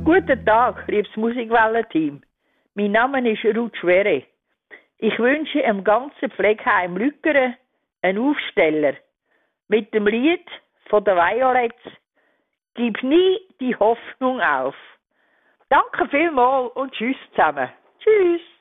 Guten Tag, liebes Musikwellen-Team. Mein Name ist Ruth Schwere. Ich wünsche dem ganzen Pflegeheim Lückeren einen Aufsteller mit dem Lied von den Violets «Gib nie die Hoffnung auf». Danke vielmals und tschüss zusammen. Tschüss.